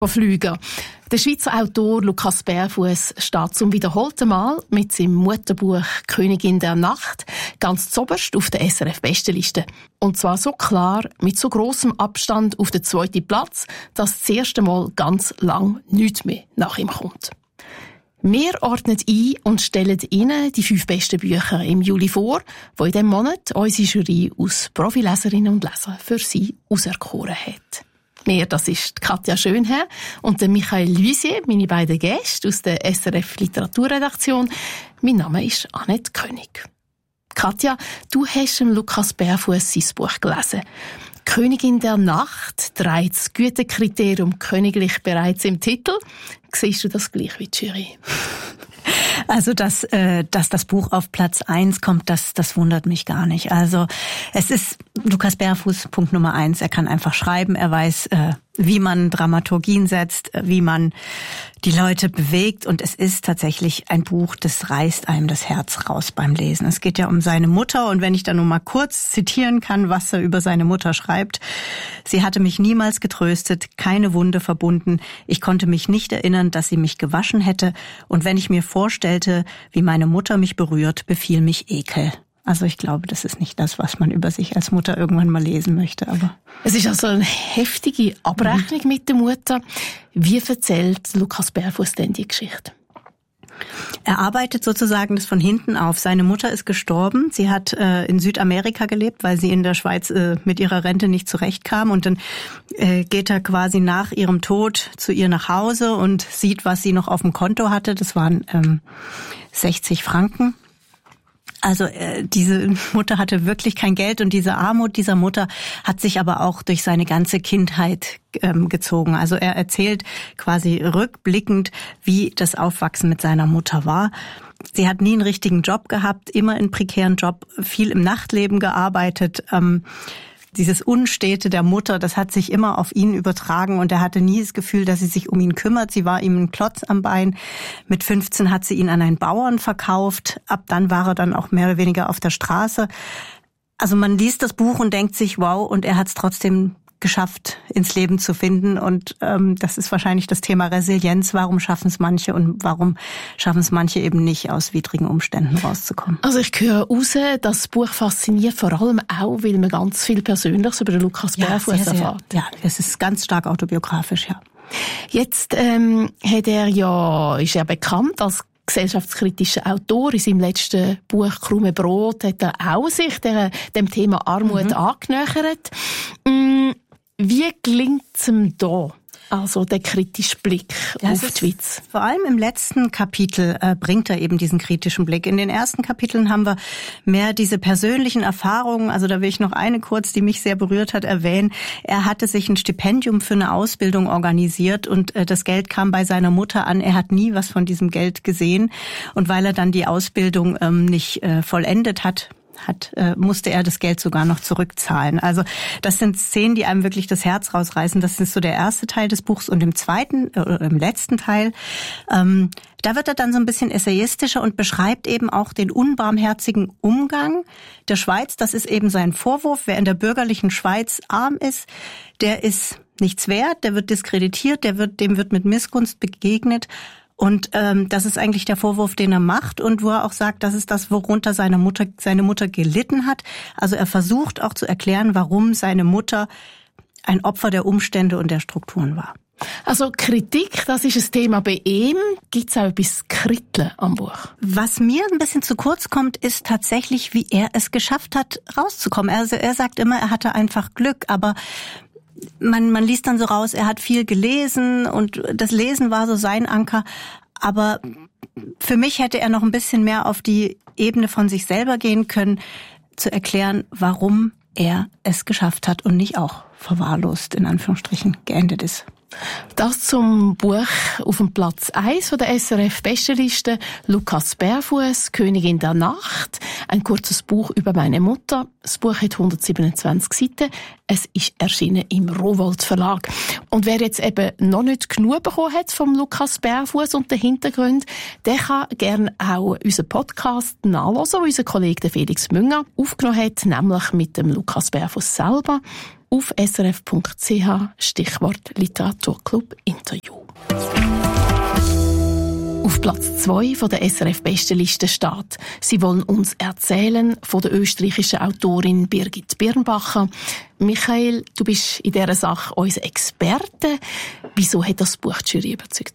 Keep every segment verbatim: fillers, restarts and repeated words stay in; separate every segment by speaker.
Speaker 1: Flüger. Der Schweizer Autor Lukas Bärfuss steht zum wiederholten Mal mit seinem Mutterbuch «Königin der Nacht» ganz zoberst auf der S R F-Bestenliste. Und zwar so klar, mit so grossem Abstand auf den zweiten Platz, dass das erste Mal ganz lang nichts mehr nach ihm kommt. Wir ordnen ein und stellen Ihnen die fünf besten Bücher im Juli vor, die in diesem Monat unsere Jury aus Profileserinnen und Lesern für Sie auserkoren hat. Mir, das ist Katja Schönherr und der Michael Luisier, meine beiden Gäste aus der S R F Literaturredaktion. Mein Name ist Annette König. Katja, du hast Lukas Bärfuss sein Buch gelesen. «Königin der Nacht» trägt das Gütekriterium königlich bereits im Titel. Siehst du das gleich wie die Jury?
Speaker 2: Also, dass, äh, dass das Buch auf Platz eins kommt, das, das wundert mich gar nicht. Also, es ist Lukas Bärfuss, Punkt Nummer eins. Er kann einfach schreiben. Er weiß, äh, wie man Dramaturgien setzt, wie man die Leute bewegt. Und es ist tatsächlich ein Buch, das reißt einem das Herz raus beim Lesen. Es geht ja um seine Mutter. Und wenn ich da nur mal kurz zitieren kann, was er über seine Mutter schreibt. Sie hatte mich niemals getröstet, keine Wunde verbunden. Ich konnte mich nicht erinnern, dass sie mich gewaschen hätte. Und wenn ich mir vorstellte, wie meine Mutter mich berührt, befiel mich Ekel. Also ich glaube, das ist nicht das, was man über sich als Mutter irgendwann mal lesen möchte. Aber
Speaker 1: es ist also eine heftige Abrechnung mhm. mit der Mutter. Wie erzählt Lukas Bärfuss denn die Geschichte?
Speaker 2: Er arbeitet sozusagen das von hinten auf. Seine Mutter ist gestorben. Sie hat äh, in Südamerika gelebt, weil sie in der Schweiz äh, mit ihrer Rente nicht zurechtkam. Und dann äh, geht er quasi nach ihrem Tod zu ihr nach Hause und sieht, was sie noch auf dem Konto hatte. Das waren ähm, sechzig Franken. Also äh, diese Mutter hatte wirklich kein Geld und diese Armut dieser Mutter hat sich aber auch durch seine ganze Kindheit ähm, gezogen. Also er erzählt quasi rückblickend, wie das Aufwachsen mit seiner Mutter war. Sie hat nie einen richtigen Job gehabt, immer einen prekären Job, viel im Nachtleben gearbeitet. Ähm, Dieses Unstete der Mutter, das hat sich immer auf ihn übertragen und er hatte nie das Gefühl, dass sie sich um ihn kümmert. Sie war ihm ein Klotz am Bein. Mit fünfzehn hat sie ihn an einen Bauern verkauft. Ab dann war er dann auch mehr oder weniger auf der Straße. Also man liest das Buch und denkt sich, wow, und er hat es trotzdem geschafft, ins Leben zu finden. Und ähm, das ist wahrscheinlich das Thema Resilienz. Warum schaffen es manche und warum schaffen es manche eben nicht, aus widrigen Umständen rauszukommen?
Speaker 1: Also ich höre raus, das Buch fasziniert vor allem auch, weil man ganz viel Persönliches über den Lukas
Speaker 2: ja,
Speaker 1: Bärfuss erfährt.
Speaker 2: Ja, es ist ganz stark autobiografisch, ja.
Speaker 1: Jetzt ähm, hat er ja, ist er bekannt als gesellschaftskritischer Autor. In seinem letzten Buch «Krumme Brot» hat er auch sich der, dem Thema Armut mhm. angenähert. Mm, Wie gelingt es ihm da, also der kritische Blick das auf die Schweiz?
Speaker 2: Vor allem im letzten Kapitel äh, bringt er eben diesen kritischen Blick. In den ersten Kapiteln haben wir mehr diese persönlichen Erfahrungen. Also da will ich noch eine kurz, die mich sehr berührt hat, erwähnen. Er hatte sich ein Stipendium für eine Ausbildung organisiert und äh, das Geld kam bei seiner Mutter an. Er hat nie was von diesem Geld gesehen. Und weil er dann die Ausbildung ähm, nicht äh, vollendet hat, hat, äh, musste er das Geld sogar noch zurückzahlen. Also das sind Szenen, die einem wirklich das Herz rausreißen. Das ist so der erste Teil des Buchs. Und im zweiten, äh, im letzten Teil, ähm, da wird er dann so ein bisschen essayistischer und beschreibt eben auch den unbarmherzigen Umgang der Schweiz. Das ist eben sein Vorwurf. Wer in der bürgerlichen Schweiz arm ist, der ist nichts wert, der wird diskreditiert, der wird, dem wird mit Missgunst begegnet. Und ähm, das ist eigentlich der Vorwurf, den er macht und wo er auch sagt, das ist das, worunter seine Mutter, seine Mutter gelitten hat. Also er versucht auch zu erklären, warum seine Mutter ein Opfer der Umstände und der Strukturen war.
Speaker 1: Also Kritik, das ist ein Thema bei ihm. Gibt es auch etwas Kritteln am Buch?
Speaker 2: Was mir ein bisschen zu kurz kommt, ist tatsächlich, wie er es geschafft hat, rauszukommen. Also er sagt immer, er hatte einfach Glück, aber Man, man liest dann so raus, er hat viel gelesen und das Lesen war so sein Anker. Aber für mich hätte er noch ein bisschen mehr auf die Ebene von sich selber gehen können, zu erklären, warum er es geschafft hat und nicht auch verwahrlost, in Anführungsstrichen, geendet ist.
Speaker 1: Das zum Buch auf dem Platz eins von der S R F-Bestenliste. Lukas Bärfuss, «Königin der Nacht». Ein kurzes Buch über meine Mutter. Das Buch hat hundertsiebenundzwanzig Seiten. Es ist erschienen im Rowohlt Verlag. Und wer jetzt eben noch nicht genug bekommen hat vom Lukas Bärfuss und den Hintergründen, der kann gerne auch unseren Podcast nachhören, den unser Kollege Felix Münger aufgenommen hat, nämlich mit dem Lukas Bärfuss selber. auf s r f punkt c h, Stichwort Literaturclub Interview. Auf Platz zwei von der S R F-Bestenliste steht «Sie wollen uns erzählen» von der österreichischen Autorin Birgit Birnbacher. Michael, du bist in dieser Sache unser Experte. Wieso hat das Buch die Jury überzeugt?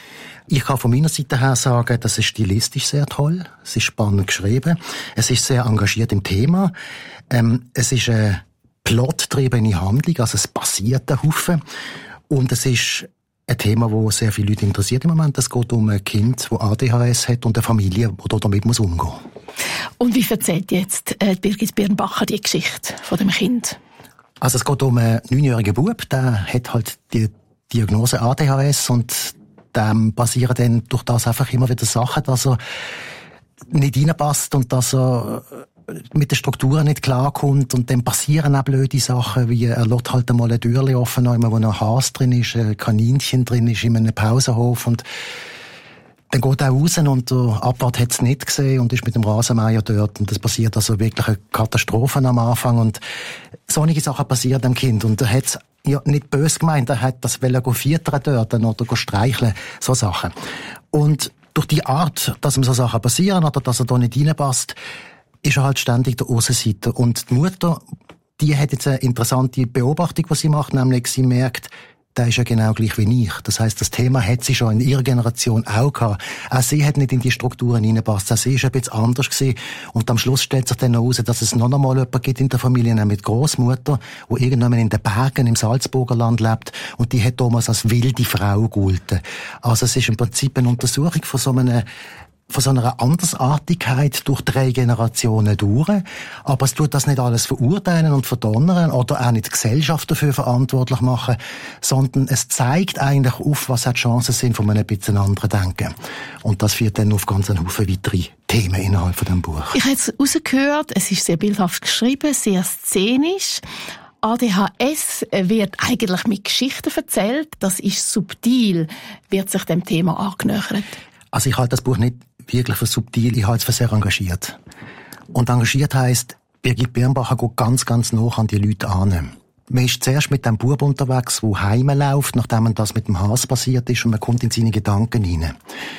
Speaker 3: Ich kann von meiner Seite her sagen, das ist stilistisch sehr toll. Es ist spannend geschrieben. Es ist sehr engagiert im Thema. Ähm, es ist eine plotgetriebene Handlung, also es passiert ein Haufen. Und es ist ein Thema, das sehr viele Leute interessiert im Moment. Es geht um ein Kind, das A D H S hat und eine Familie, die damit muss umgehen muss.
Speaker 1: Und wie erzählt jetzt äh, Birgit Birnbacher die Geschichte von dem Kind?
Speaker 3: Also es geht um einen neunjährigen Bub, der hat halt die Diagnose A D H S und dem passieren dann durch das einfach immer wieder Sachen, dass er nicht reinpasst und dass er mit den Strukturen nicht klarkommt und dann passieren auch blöde Sachen, wie er lässt halt einmal eine Türe offen, wo ein Hase drin ist, ein Kaninchen drin ist in einem Pausenhof und dann geht er raus und der Abwart hat es nicht gesehen und ist mit dem Rasenmäher dort und es passiert also wirklich eine Katastrophe am Anfang und solche Sachen passieren dem Kind und er hat ja nicht böse gemeint, er hat das wollen füttern dort oder streicheln, so Sachen. Und durch die Art, dass ihm so Sachen passieren oder dass er da nicht reinpasst, ist er halt ständig der Aussenseiter. Und die Mutter, die hat jetzt eine interessante Beobachtung, was sie macht, nämlich sie merkt, der ist ja genau gleich wie ich. Das heisst, das Thema hat sie schon in ihrer Generation auch gehabt. Auch sie hat nicht in die Strukturen hineingepasst. Auch sie ist ein bisschen anders gewesen. Und am Schluss stellt sich dann noch heraus, dass es noch einmal jemanden gibt in der Familie, nämlich die Großmutter, die irgendwann in den Bergen im Salzburger Land lebt. Und die hat damals als wilde Frau gegolten. Also es ist im Prinzip eine Untersuchung von so einem von so einer Andersartigkeit durch drei Generationen durch. Aber es tut das nicht alles verurteilen und verdonnern oder auch nicht die Gesellschaft dafür verantwortlich machen, sondern es zeigt eigentlich auf, was auch die Chancen sind von einem bisschen anderen Denken. Und das führt dann auf ganz einen Haufen weitere Themen innerhalb von dem Buch.
Speaker 1: Ich habe jetzt rausgehört, es ist sehr bildhaft geschrieben, sehr szenisch. A D H S wird eigentlich mit Geschichten erzählt. Das ist subtil, wird sich dem Thema angenähert.
Speaker 3: Also ich halte das Buch nicht wirklich für subtil, ich halte es für sehr engagiert. Und engagiert heisst, Birgit Birnbacher geht ganz, ganz nah an die Leute an. Man ist zuerst mit dem Bub unterwegs, der heimläuft, nachdem das mit dem Hase passiert ist, und man kommt in seine Gedanken hinein.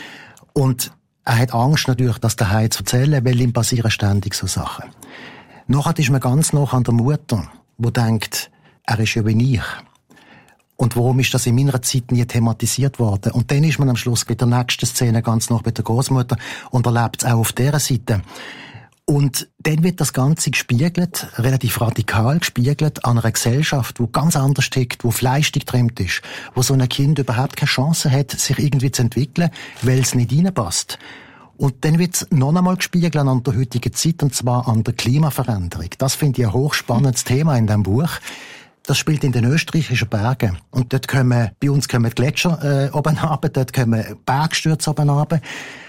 Speaker 3: Und er hat Angst natürlich, das daheim zu erzählen, weil ihm passieren ständig so Sachen. Nachher ist man ganz nah an der Mutter, die denkt, er ist ja wie ich. Und warum ist das in meiner Zeit nie thematisiert worden? Und dann ist man am Schluss bei der nächsten Szene ganz noch bei der Großmutter und erlebt es auch auf dieser Seite. Und dann wird das Ganze gespiegelt, relativ radikal gespiegelt, an einer Gesellschaft, die ganz anders tickt, die fleischig getrimmt ist, wo so ein Kind überhaupt keine Chance hat, sich irgendwie zu entwickeln, weil es nicht reinpasst. Und dann wird es noch einmal gespiegelt an der heutigen Zeit, und zwar an der Klimaveränderung. Das finde ich ein hochspannendes Thema in diesem Buch. Das spielt in den österreichischen Bergen. Und dort kommen, bei uns kommen die Gletscher äh, oben runter, dort kommen Bergstürze oben runter.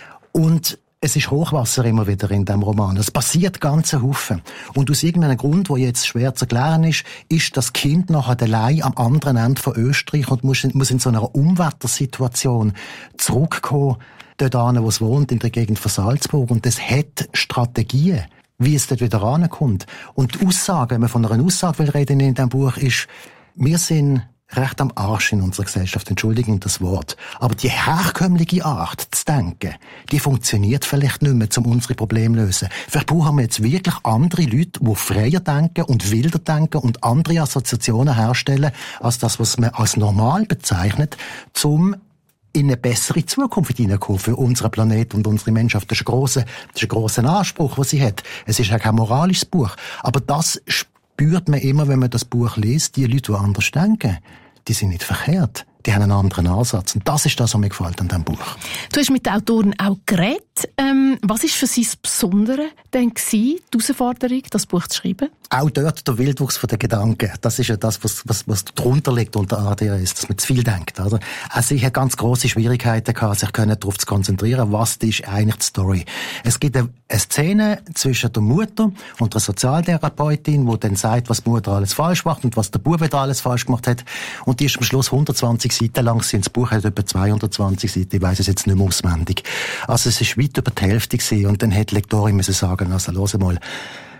Speaker 3: Und es ist Hochwasser immer wieder in diesem Roman. Es passiert ganze Haufen. Und aus irgendeinem Grund, der jetzt schwer zu erklären ist, ist das Kind nachher allein am anderen Ende von Österreich und muss, muss in so einer Unwettersituation zurückkommen, dort an, wo es wohnt, in der Gegend von Salzburg. Und das hat Strategien, wie es dort wieder rankommt. Und die Aussage, wenn man von einer Aussage will reden in diesem Buch, ist, wir sind recht am Arsch in unserer Gesellschaft, entschuldigen das Wort. Aber die herkömmliche Art zu denken, die funktioniert vielleicht nicht mehr, um unsere Probleme zu lösen. Vielleicht brauchen wir jetzt wirklich andere Leute, die freier denken und wilder denken und andere Assoziationen herstellen, als das, was man als normal bezeichnet, zum in eine bessere Zukunft hineinkommen für unseren Planeten und unsere Menschheit. Das ist ein grosser, das ist ein grosser Anspruch, den sie hat. Es ist ja kein moralisches Buch. Aber das spürt man immer, wenn man das Buch liest. Die Leute, die anders denken, die sind nicht verkehrt. Die haben einen anderen Ansatz. Und das ist das, was mir gefällt an diesem Buch.
Speaker 1: Du hast mit den Autoren auch geredet. Ähm, was war für Sie das Besondere denn gewesen, die Herausforderung, das Buch zu schreiben?
Speaker 3: Auch dort der Wildwuchs der Gedanken. Das ist ja das, was, was, was drunter liegt unter A D H S, dass man zu viel denkt. Oder? Also ich hatte ganz grosse Schwierigkeiten gehabt, sich darauf zu konzentrieren, was ist eigentlich die Story. Es gibt eine, eine Szene zwischen der Mutter und der Sozialtherapeutin, die dann sagt, was die Mutter alles falsch macht und was der Bub wieder alles falsch gemacht hat. Und die ist am Schluss hundertzwanzig Seiten lang. Das Buch hat etwa zweihundertzwanzig Seiten. Ich weiss es jetzt nicht mehr auswendig. Also es ist weit über die Hälfte gewesen. Und dann hätte die Lektorin müssen sagen, also, hör mal,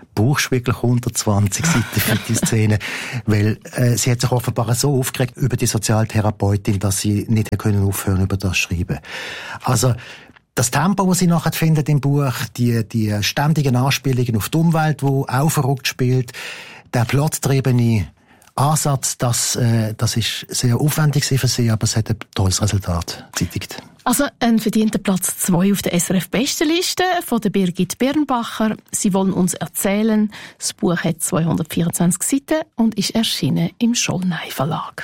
Speaker 3: brauchst du wirklich hundertzwanzig Seiten für die Szene, weil äh, sie hat sich offenbar so aufgeregt über die Sozialtherapeutin, dass sie nicht können aufhören über das Schreiben. Also das Tempo, das sie nachher findet im Buch, die, die ständigen Anspielungen auf die Umwelt, die auch verrückt spielt, der plottriebene Ansatz, das, äh, das ist sehr aufwendig für sie, aber es hat ein tolles Resultat gezeitigt.
Speaker 1: Also ein verdienter Platz zwei auf der S R F-Bestenliste von der Birgit Birnbacher. Sie wollen uns erzählen. Das Buch hat zweihundertvierundzwanzig Seiten und ist erschienen im Schollnay Verlag.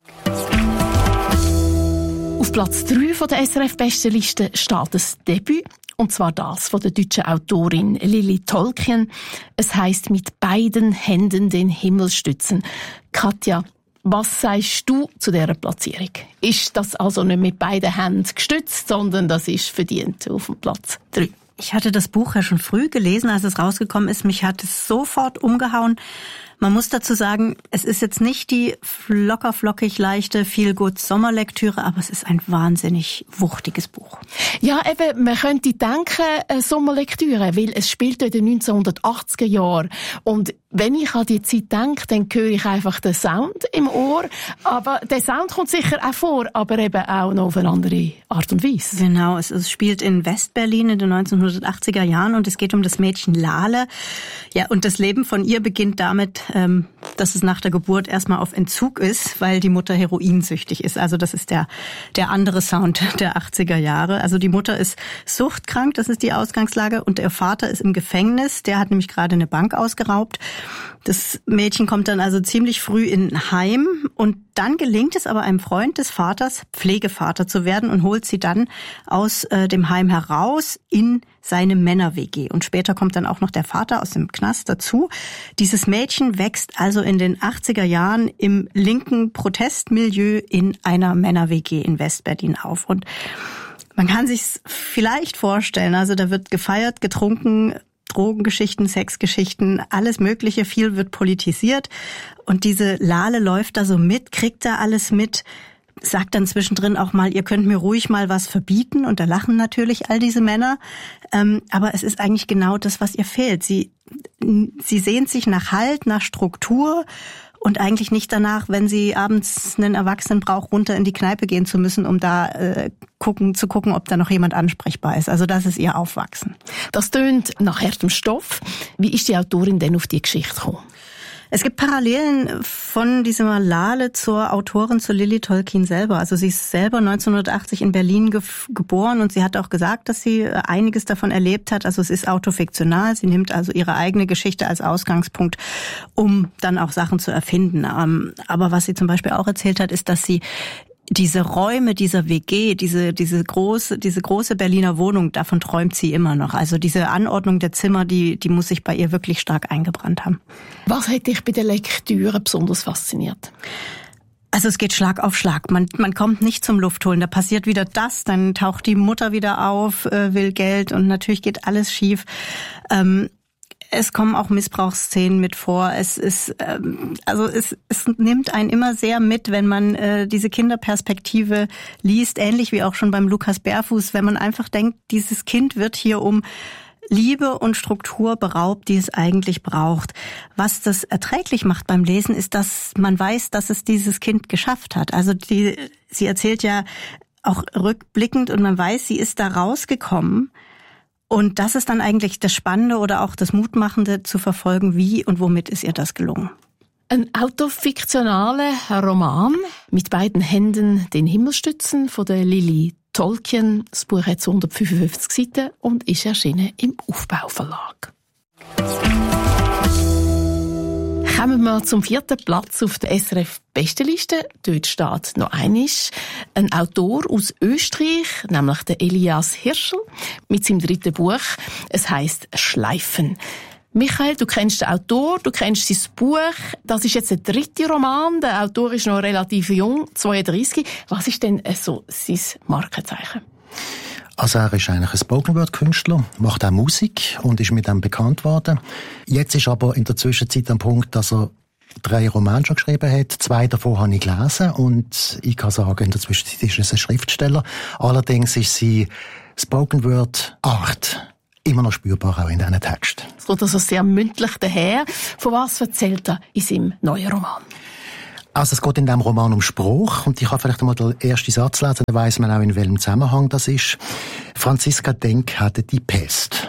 Speaker 1: Auf Platz drei von der S R F-Bestenliste steht das Debüt. Und zwar das von der deutschen Autorin Lili Tolkien. Es heisst «Mit beiden Händen den Himmel stützen». Katja, was sagst du zu dieser Platzierung? Ist das also nicht mit beiden Händen gestützt, sondern das ist verdient auf dem Platz drei?
Speaker 2: Ich hatte das Buch ja schon früh gelesen, als es rausgekommen ist. Mich hat es sofort umgehauen. Man muss dazu sagen, es ist jetzt nicht die locker flockig leichte Feel-Good-Sommerlektüre, aber es ist ein wahnsinnig wuchtiges Buch.
Speaker 1: Ja, eben, man könnte denken, eine Sommerlektüre, weil es spielt in den neunzehnhundertachtziger Jahren. Und wenn ich an die Zeit denke, dann höre ich einfach den Sound im Ohr. Aber der Sound kommt sicher auch vor, aber eben auch noch auf eine andere Art und Weise.
Speaker 2: Genau, es, es spielt in Westberlin in den neunzehnhundertachtziger Jahren und es geht um das Mädchen Lale. Ja, und das Leben von ihr beginnt damit, ähm, dass es nach der Geburt erstmal auf Entzug ist, weil die Mutter heroinsüchtig ist. Also das ist der, der andere Sound der achtziger Jahre. Also die Mutter ist suchtkrank, das ist die Ausgangslage, und ihr Vater ist im Gefängnis. Der hat nämlich gerade eine Bank ausgeraubt. Das Mädchen kommt dann also ziemlich früh in ein Heim und dann gelingt es aber einem Freund des Vaters, Pflegevater zu werden, und holt sie dann aus äh, dem Heim heraus in seine Männer-W G. Und später kommt dann auch noch der Vater aus dem Knast dazu. Dieses Mädchen wächst also in den achtziger Jahren im linken Protestmilieu in einer Männer-W G in Westberlin auf. Und man kann sich's vielleicht vorstellen, also da wird gefeiert, getrunken, Drogengeschichten, Sexgeschichten, alles Mögliche, viel wird politisiert. Und diese Lale läuft da so mit, kriegt da alles mit, sagt dann zwischendrin auch mal, ihr könnt mir ruhig mal was verbieten. Und da lachen natürlich all diese Männer. Ähm, aber es ist eigentlich genau das, was ihr fehlt. Sie, sie sehnt sich nach Halt, nach Struktur und eigentlich nicht danach, wenn sie abends einen Erwachsenen braucht, runter in die Kneipe gehen zu müssen, um da äh, gucken, zu gucken, ob da noch jemand ansprechbar ist. Also das ist ihr Aufwachsen.
Speaker 1: Das tönt nach härtem Stoff. Wie ist die Autorin denn auf die Geschichte gekommen?
Speaker 2: Es gibt Parallelen von dieser Lale zur Autorin, zur Lili Tolkien selber. Also sie ist selber neunzehnhundertachtzig in Berlin ge- geboren und sie hat auch gesagt, dass sie einiges davon erlebt hat. Also es ist autofiktional. Sie nimmt also ihre eigene Geschichte als Ausgangspunkt, um dann auch Sachen zu erfinden. Aber was sie zum Beispiel auch erzählt hat, ist, dass sie diese Räume dieser W G, diese diese große diese große Berliner Wohnung, davon träumt sie immer noch. Also diese Anordnung der Zimmer, die die muss sich bei ihr wirklich stark eingebrannt haben.
Speaker 1: Was hat dich bei der Lektüre besonders fasziniert?
Speaker 2: Also es geht Schlag auf Schlag. Man man kommt nicht zum Luftholen. Da passiert wieder das, dann taucht die Mutter wieder auf, äh, will Geld und natürlich geht alles schief. Ähm, Es kommen auch Missbrauchsszenen mit vor. Es ist, ähm, also es, es nimmt einen immer sehr mit, wenn man äh, diese Kinderperspektive liest, ähnlich wie auch schon beim Lukas Bärfuß, wenn man einfach denkt, dieses Kind wird hier um Liebe und Struktur beraubt, die es eigentlich braucht. Was das erträglich macht beim Lesen, ist, dass man weiß, dass es dieses Kind geschafft hat. Also die, sie erzählt ja auch rückblickend und man weiß, sie ist da rausgekommen. Und das ist dann eigentlich das Spannende oder auch das Mutmachende zu verfolgen, wie und womit ist ihr das gelungen.
Speaker 1: Ein autofiktionaler Roman mit beiden Händen den Himmel stützen von der Lili Tolkien. Das Buch hat hundertfünfundfünfzig Seiten und ist erschienen im Aufbau-Verlag. Kommen wir zum vierten Platz auf der S R F-Bestenliste. Dort steht noch einmal ein Autor aus Österreich, nämlich der Elias Hirschl, mit seinem dritten Buch. Es heisst «Schleifen». Michael, du kennst den Autor, du kennst sein Buch. Das ist jetzt der dritte Roman. Der Autor ist noch relativ jung, zweiunddreissig. Was ist denn so sein Markenzeichen?
Speaker 3: Also er ist eigentlich ein Spoken-Word-Künstler, macht auch Musik und ist mit dem bekannt worden. Jetzt ist aber in der Zwischenzeit am Punkt, dass er drei Romane schon geschrieben hat. Zwei davon habe ich gelesen und ich kann sagen, in der Zwischenzeit ist er ein Schriftsteller. Allerdings ist seine Spoken-Word-Art immer noch spürbar, auch in diesen Texten.
Speaker 1: Es kommt also sehr mündlich daher. Von was erzählt er in seinem neuen Roman?
Speaker 3: Also es geht in diesem Roman um Spruch und ich kann vielleicht einmal den ersten Satz lesen, dann weiss man auch, in welchem Zusammenhang das ist. Franziska Denk hatte die Pest.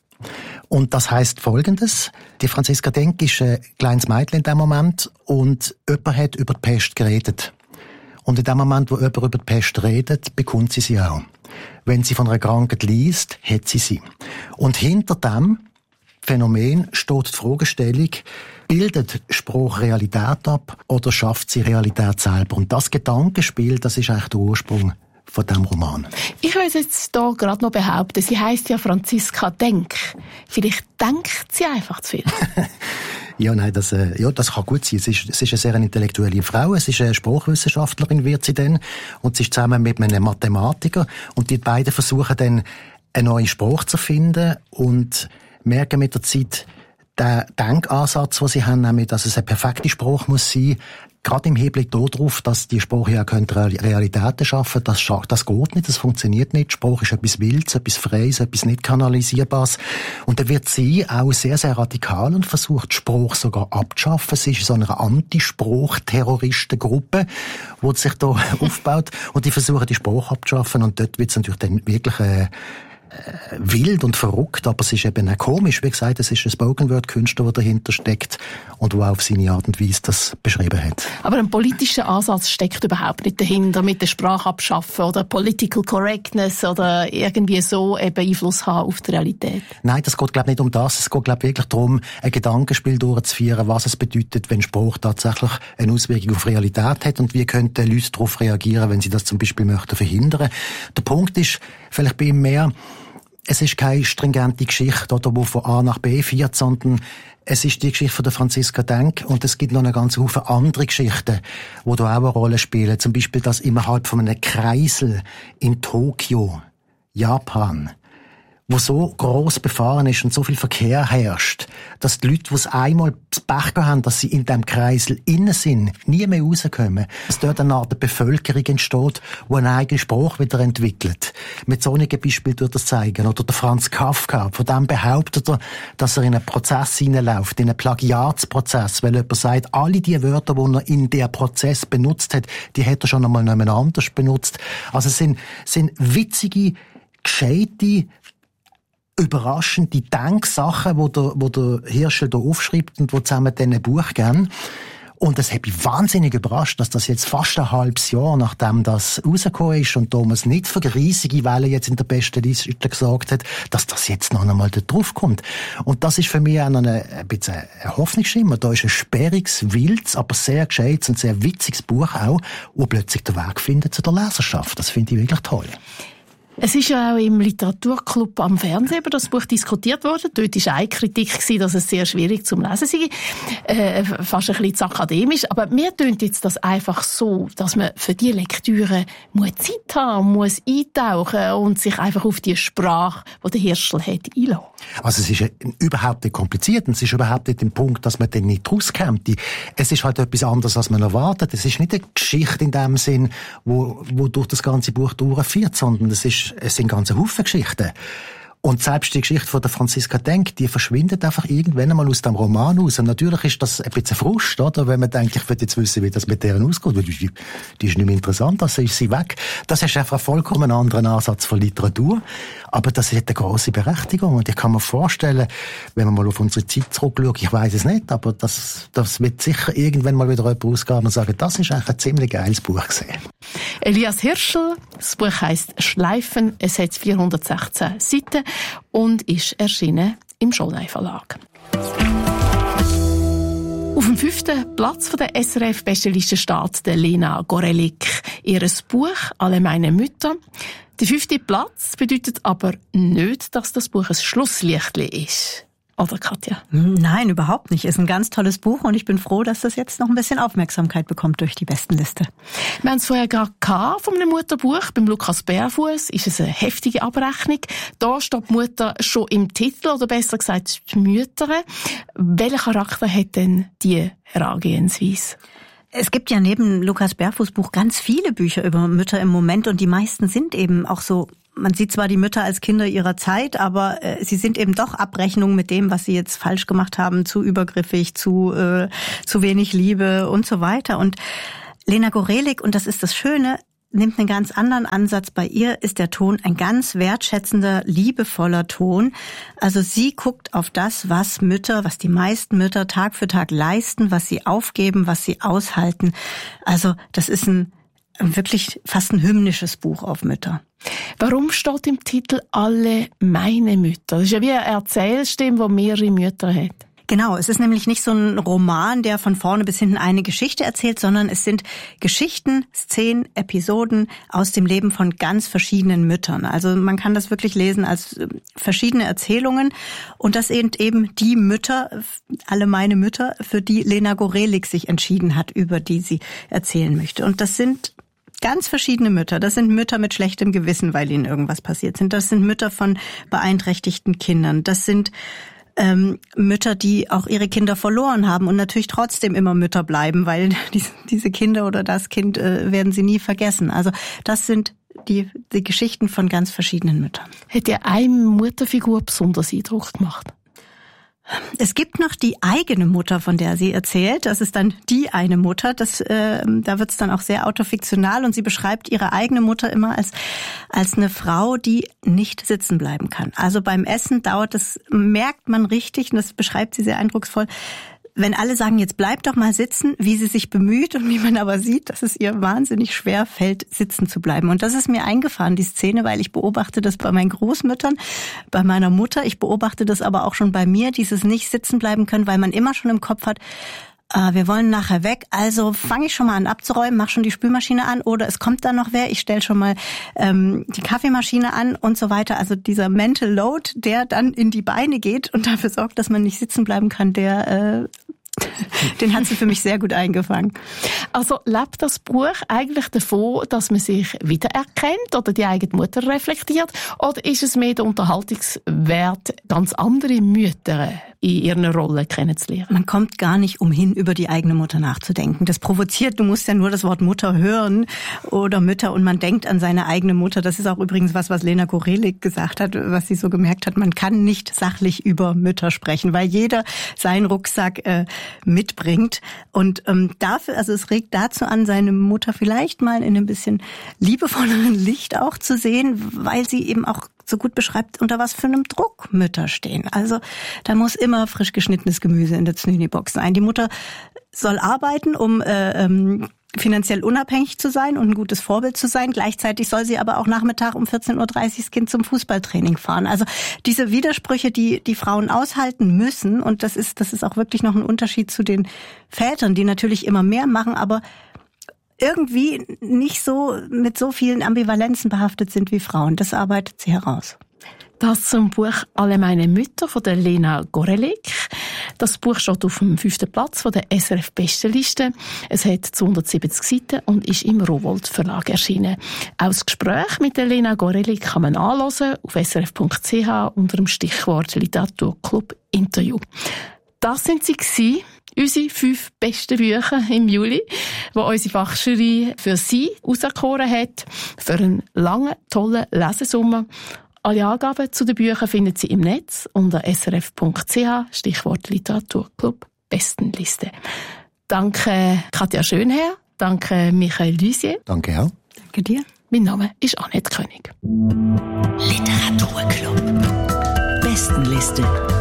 Speaker 3: Und das heisst Folgendes: Die Franziska Denk ist ein kleines Mädchen in dem Moment und jemand hat über die Pest geredet. Und in dem Moment, wo jemand über die Pest redet, bekommt sie sie auch. Wenn sie von einer Krankheit liest, hat sie sie. Und hinter dem Phänomen steht die Fragestellung: Bildet Spruch Realität ab oder schafft sie Realität selber? Und das Gedankenspiel, das ist eigentlich der Ursprung von diesem Roman.
Speaker 1: Ich will jetzt hier gerade noch behaupten, sie heisst ja Franziska Denk. Vielleicht denkt sie einfach zu viel.
Speaker 3: Ja, nein, das, äh, ja, das kann gut sein. Es ist, es ist eine sehr intellektuelle Frau. Es ist eine Sprachwissenschaftlerin, wird sie dann. Und sie ist zusammen mit einem Mathematiker. Und die beiden versuchen dann, einen neuen Spruch zu finden und merken mit der Zeit, der Denkansatz, den sie haben, nämlich, dass es ein perfekter Spruch muss sein, gerade im Hinblick darauf, dass die Sprache ja Realitäten schaffen können, das, das geht nicht, das funktioniert nicht. Sprache ist etwas Wildes, etwas Freies, etwas nicht kanalisierbares. Und dann wird sie auch sehr, sehr radikal und versucht, Sprache sogar abzuschaffen. Sie ist in so einer Anti-Spruch-Terroristengruppe, die sich da aufbaut. Und die versuchen, die Sprache abzuschaffen. Und dort wird es natürlich dann wirklich äh, wild und verrückt, aber es ist eben auch komisch. Wie gesagt, es ist ein Spoken-Word-Künstler, der dahinter steckt und der auf seine Art und Weise das beschrieben hat.
Speaker 1: Aber ein politischer Ansatz steckt überhaupt nicht dahinter, mit der Sprache abschaffen oder Political Correctness oder irgendwie so eben Einfluss haben auf die Realität.
Speaker 3: Nein, das geht, glaube ich, nicht um das. Es geht, glaube ich, wirklich darum, ein Gedankenspiel durchzuführen, was es bedeutet, wenn Sprache tatsächlich eine Auswirkung auf Realität hat und wie könnten Leute darauf reagieren, wenn sie das zum Beispiel möchten verhindern. Der Punkt ist vielleicht bei ihm mehr, es ist keine stringente Geschichte, oder, die von A nach B führt, sondern es ist die Geschichte von der Franziska Denk und es gibt noch eine ganze Haufen andere Geschichten, die da auch eine Rolle spielen. Zum Beispiel, dass innerhalb von einem Kreisel in Tokio, Japan, wo so gross befahren ist und so viel Verkehr herrscht, dass die Leute, die es einmal das Pech haben, dass sie in diesem Kreisel innen sind, nie mehr rauskommen. Dass dort eine Art Bevölkerung entsteht, die einen eigenen Spruch wieder entwickelt. Mit solchen Beispielen tut das zeigen. Oder der Franz Kafka, von dem behauptet er, dass er in einen Prozess hineinläuft, in einen Plagiatsprozess, weil jemand sagt, alle die Wörter, die er in der Prozess benutzt hat, die hat er schon einmal jemand anders benutzt. Also es sind, sind witzige, gescheite, überraschende Denksachen, die der, wo der Hirschl da aufschreibt und die zusammen dann ein Buch geben. Und das hat mich wahnsinnig überrascht, dass das jetzt fast ein halbes Jahr, nachdem das rausgekommen ist und Thomas nicht für riesige Wellen jetzt in der besten Liste gesagt hat, dass das jetzt noch einmal da drauf kommt. Und das ist für mich auch noch eine, ein bisschen ein Hoffnungsschimmer. Da ist ein sperriges, wildes, aber sehr gescheites und sehr witziges Buch auch, das plötzlich den Weg findet zu der Leserschaft. Das finde ich wirklich toll.
Speaker 1: Es ist ja auch im Literaturclub am Fernsehen über das Buch diskutiert worden. Dort war eine Kritik, dass es sehr schwierig zum Lesen sei. Äh, fast ein bisschen zu akademisch. Aber mir tönt jetzt das einfach so, dass man für diese Lektüre muss Zeit haben, muss eintauchen und sich einfach auf die Sprache, die der Hirschl hat, einlassen.
Speaker 3: Also es ist überhaupt nicht kompliziert und es ist überhaupt nicht der Punkt, dass man dann nicht rauskommt. Es ist halt etwas anderes, als man erwartet. Es ist nicht eine Geschichte in dem Sinn, wo, wo durch das ganze Buch durchführt, sondern es ist Es sind ganze Haufen Geschichten. Und selbst die Geschichte von der Franziska Denk, die verschwindet einfach irgendwann einmal aus dem Roman raus. Und natürlich ist das ein bisschen Frust, oder? Wenn man denkt, ich will jetzt wissen, wie das mit deren ausgeht. Weil die, die ist nicht mehr interessant, also ist sie weg. Das ist einfach ein vollkommen anderer Ansatz von Literatur. Aber das hat eine grosse Berechtigung. Und ich kann mir vorstellen, wenn man mal auf unsere Zeit zurückschaut, ich weiss es nicht, aber das, das wird sicher irgendwann mal wieder jemand ausgeben und sagen, das ist eigentlich ein ziemlich geiles Buch gewesen.
Speaker 1: Elias Hirschl, das Buch heisst «Schleifen», es hat vierhundertsechzehn Seiten und ist erschienen im Schollnay Verlag. Auf dem fünften Platz von der S R F-Bestenliste steht der Lena Gorelik. Ihres Buch «Alle meine Mütter». Der fünfte Platz bedeutet aber nicht, dass das Buch ein Schlusslichtli ist. Oder, Katja?
Speaker 2: Nein, überhaupt nicht. Es ist ein ganz tolles Buch und ich bin froh, dass das jetzt noch ein bisschen Aufmerksamkeit bekommt durch die Bestenliste.
Speaker 1: Wir haben es vorher gerade gehabt von einem Mutterbuch. Beim Lukas Bärfuss ist es eine heftige Abrechnung. Da steht die Mutter schon im Titel, oder besser gesagt die Mütter. Welchen Charakter hat denn die Herangehensweise?
Speaker 2: Es gibt ja neben Lukas Bärfuss Buch ganz viele Bücher über Mütter im Moment und die meisten sind eben auch so man sieht zwar die Mütter als Kinder ihrer Zeit, aber äh, sie sind eben doch Abrechnungen mit dem, was sie jetzt falsch gemacht haben, zu übergriffig, zu äh, zu wenig Liebe und so weiter. Und Lena Gorelik, und das ist das Schöne, nimmt einen ganz anderen Ansatz. Bei ihr ist der Ton ein ganz wertschätzender, liebevoller Ton. Also sie guckt auf das, was Mütter, was die meisten Mütter Tag für Tag leisten, was sie aufgeben, was sie aushalten. Also das ist ein wirklich fast ein hymnisches Buch auf Mütter.
Speaker 1: Warum steht im Titel «Alle meine Mütter»? Das ist ja wie eine Erzählstimme, die mehrere Mütter hat.
Speaker 2: Genau, es ist nämlich nicht so ein Roman, der von vorne bis hinten eine Geschichte erzählt, sondern es sind Geschichten, Szenen, Episoden aus dem Leben von ganz verschiedenen Müttern. Also man kann das wirklich lesen als verschiedene Erzählungen und das sind eben die Mütter, alle meine Mütter, für die Lena Gorelik sich entschieden hat, über die sie erzählen möchte. Und das sind ganz verschiedene Mütter. Das sind Mütter mit schlechtem Gewissen, weil ihnen irgendwas passiert sind. Das sind Mütter von beeinträchtigten Kindern. Das sind Ähm, Mütter, die auch ihre Kinder verloren haben und natürlich trotzdem immer Mütter bleiben, weil die, diese Kinder oder das Kind äh, werden sie nie vergessen. Also das sind die, die Geschichten von ganz verschiedenen Müttern.
Speaker 1: Hat dir eine Mutterfigur besonders Eindruck gemacht?
Speaker 2: Es gibt noch die eigene Mutter, von der sie erzählt. Das ist dann die eine Mutter. Das, äh, da wird es dann auch sehr autofiktional und sie beschreibt ihre eigene Mutter immer als als eine Frau, die nicht sitzen bleiben kann. Also beim Essen dauert es, merkt man richtig, und das beschreibt sie sehr eindrucksvoll, wenn alle sagen, jetzt bleib doch mal sitzen, wie sie sich bemüht und wie man aber sieht, dass es ihr wahnsinnig schwer fällt, sitzen zu bleiben. Und das ist mir eingefahren, die Szene, weil ich beobachte das bei meinen Großmüttern, bei meiner Mutter. Ich beobachte das aber auch schon bei mir, dieses nicht sitzen bleiben können, weil man immer schon im Kopf hat, äh, wir wollen nachher weg, also fange ich schon mal an abzuräumen, mach schon die Spülmaschine an oder es kommt dann noch wer, ich stelle schon mal ähm, die Kaffeemaschine an und so weiter. Also dieser Mental Load, der dann in die Beine geht und dafür sorgt, dass man nicht sitzen bleiben kann, der äh, den hat sie für mich sehr gut eingefangen.
Speaker 1: Also lebt das Buch eigentlich davon, dass man sich wiedererkennt oder die eigene Mutter reflektiert? Oder ist es mehr der Unterhaltungswert, ganz andere Mütter in ihren Rollen kennenzulernen?
Speaker 2: Man kommt gar nicht umhin, über die eigene Mutter nachzudenken. Das provoziert, du musst ja nur das Wort Mutter hören oder Mütter und man denkt an seine eigene Mutter. Das ist auch übrigens was, was Lena Gorelik gesagt hat, was sie so gemerkt hat. Man kann nicht sachlich über Mütter sprechen, weil jeder seinen Rucksack äh, mitbringt. Und ähm, dafür, also es regt dazu an, seine Mutter vielleicht mal in ein bisschen liebevolleren Licht auch zu sehen, weil sie eben auch so gut beschreibt, unter was für einem Druck Mütter stehen. Also da muss immer frisch geschnittenes Gemüse in der Znüni-Box sein. Die Mutter soll arbeiten, um äh, ähm, finanziell unabhängig zu sein und ein gutes Vorbild zu sein. Gleichzeitig soll sie aber auch Nachmittag um vierzehn Uhr dreißig das Kind zum Fußballtraining fahren. Also diese Widersprüche, die die Frauen aushalten müssen, und das ist das ist auch wirklich noch ein Unterschied zu den Vätern, die natürlich immer mehr machen, aber irgendwie nicht so mit so vielen Ambivalenzen behaftet sind wie Frauen. Das arbeitet sie heraus.
Speaker 1: Das zum Buch «Alle meine Mütter» von der Lena Gorelik. Das Buch steht auf dem fünften Platz von der S R F-Bestenliste. Es hat zweihundertsiebzig Seiten und ist im Rowohlt Verlag erschienen. Auch das Gespräch mit der Lena Gorelik kann man anhören auf s r f punkt c h unter dem Stichwort Literaturclub Interview. Das sind sie gewesen, unsere fünf besten Bücher im Juli, die unsere Fachjury für Sie auserkoren hat, für einen langen, tollen Lesesommer. Alle Angaben zu den Büchern finden Sie im Netz unter s r f punkt c h, Stichwort Literaturclub Bestenliste. Danke Katja Schönherr, danke Michael Lusier.
Speaker 3: Danke auch.
Speaker 2: Danke dir.
Speaker 1: Mein Name ist Annette König.
Speaker 4: Literaturclub Bestenliste.